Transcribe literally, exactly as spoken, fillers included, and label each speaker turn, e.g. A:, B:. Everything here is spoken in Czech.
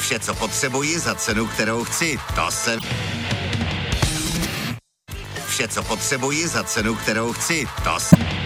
A: Vše, co potřebuji za cenu, kterou chci, to se... Vše, co potřebuji za cenu, kterou chci, to se...